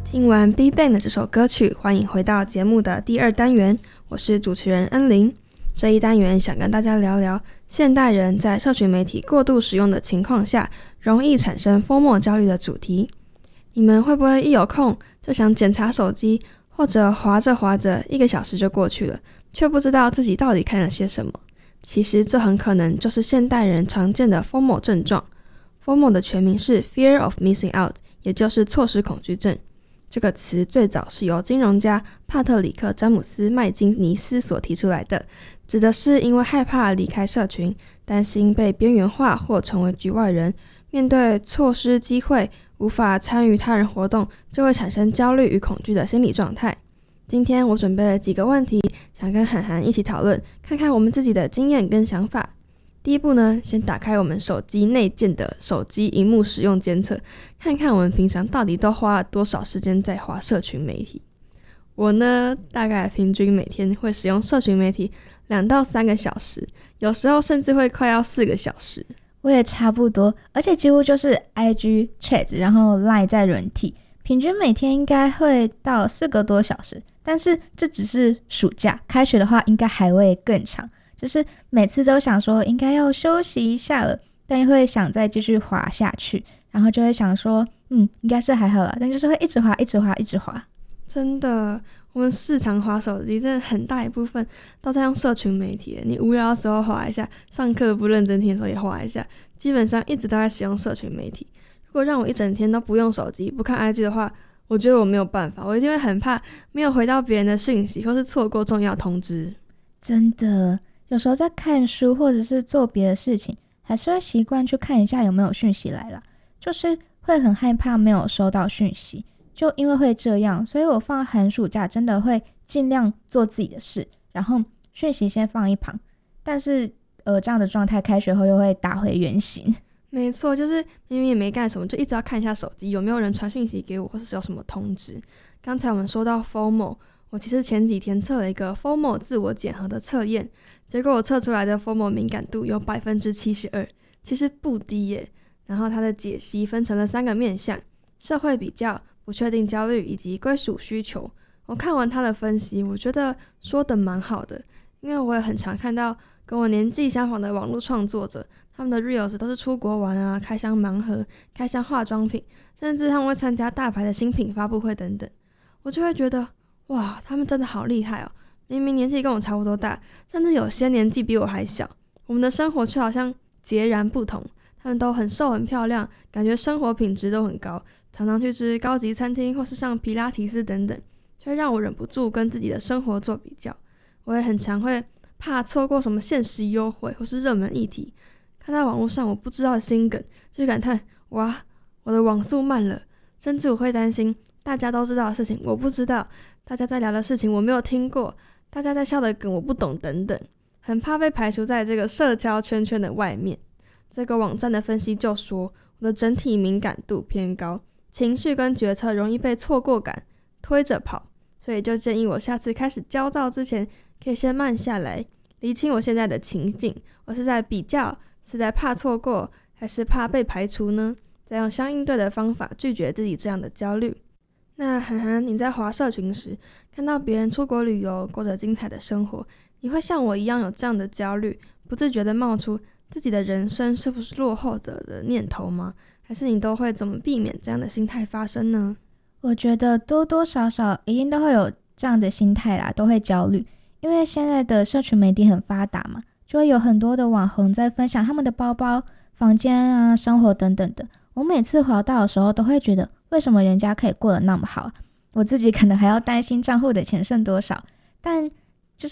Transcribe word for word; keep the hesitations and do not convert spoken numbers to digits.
听完 BigBang 的这首歌曲，欢迎回到节目的第二单元，我是主持人恩玲。这一单元想跟大家聊聊现代人在社群媒体过度使用的情况下，容易产生 FOMO 焦虑的主题。你们会不会一有空就想检查手机，或者滑着滑着一个小时就过去了，却不知道自己到底看了些什么？其实这很可能就是现代人常见的 FOMO 症状。FOMO 的全名是 Fear of Missing Out， 也就是错失恐惧症。这个词最早是由金融家帕特里克·詹姆斯·麦金尼斯所提出来的，指的是因为害怕离开社群，担心被边缘化或成为局外人，面对错失机会，无法参与他人活动，就会产生焦虑与恐惧的心理状态。今天我准备了几个问题，想跟涵涵一起讨论，看看我们自己的经验跟想法。第一步呢，先打开我们手机内建的手机萤幕使用监测，看看我们平常到底都花了多少时间在滑社群媒体。我呢，大概平均每天会使用社群媒体两到三个小时，有时候甚至会快要四个小时。 我也差不多，而且几乎就是 I G、Chat 然后 Line 再轮替，平均每天应该会到四个多小时。但是这只是暑假，开学的话应该还会更长，就是每次都想说应该要休息一下了，但又会想再继续滑下去，然后就会想说嗯，应该是还好啦，但就是会一直滑一直滑一直滑。 真的，我们日常滑手机真的很大一部分都在用社群媒体，你无聊的时候滑一下，上课不认真听的时候也滑一下，基本上一直都在使用社群媒体。如果让我一整天都不用手机不看 I G 的话，我觉得我没有办法，我一定会很怕没有回到别人的讯息，或是错过重要通知。 真的，有时候在看书或者是做别的事情，还是会习惯去看一下有没有讯息来了，就是会很害怕没有收到讯息。就因为会这样，所以我放寒暑假真的会尽量做自己的事，然后讯息先放一旁。但是呃，这样的状态开学后又会打回原形。 没错，就是明明也没干什么，就一直要看一下手机有没有人传讯息给我，或是有什么通知。刚才我们说到 FOMO， 我其实前几天测了一个 FOMO 自我检核的测验，结果我测出来的 FOMO 敏感度有 百分之七十二， 其实不低耶。然后它的解析分成了三个面向：社会比较、不确定焦虑以及归属需求。我看完他的分析，我觉得说的蛮好的，因为我也很常看到跟我年纪相仿的网络创作者，他们的 reels 都是出国玩啊，开箱盲盒，开箱化妆品，甚至他们会参加大牌的新品发布会等等。我就会觉得哇，他们真的好厉害哦，明明年纪跟我差不多大，甚至有些年纪比我还小，我们的生活却好像截然不同。他们都很瘦很漂亮，感觉生活品质都很高，常常去吃高级餐厅或是上皮拉提斯等等，却让我忍不住跟自己的生活做比较。我也很常会怕错过什么限时优惠或是热门议题，看到网络上我不知道的新梗，就感叹哇，我的网速慢了。甚至我会担心大家都知道的事情我不知道，大家在聊的事情我没有听过，大家在笑的梗我不懂等等，很怕被排除在这个社交圈圈的外面。这个网站的分析就说，我的整体敏感度偏高，情绪跟决策容易被错过感推着跑，所以就建议我下次开始焦躁之前，可以先慢下来，厘清我现在的情境，我是在比较，是在怕错过，还是怕被排除呢？再用相应对的方法拒绝自己这样的焦虑。那涵涵，你在滑社群时，看到别人出国旅游，过着精彩的生活，你会像我一样有这样的焦虑，不自觉的冒出自己的人生是不是落后者的念头吗？还是你都会怎么避免这样的心态发生呢？ 我觉得多多少少一定都会有这样的心态啦，都会焦虑。因为现在的社群媒体很发达嘛，就会有很多的网红在分享他们的包包、房间啊、生活等等的。我每次滑到的时候都会觉得，为什么人家可以过得那么好，我自己可能还要担心账户的钱剩多少。但